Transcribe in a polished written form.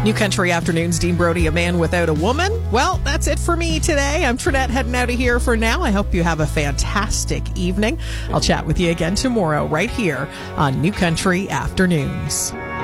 New Country Afternoons, Dean Brody, a man without a woman. Well, that's it for me today. I'm Trinette heading out of here for now. I hope you have a fantastic evening. I'll chat with you again tomorrow right here on New Country Afternoons.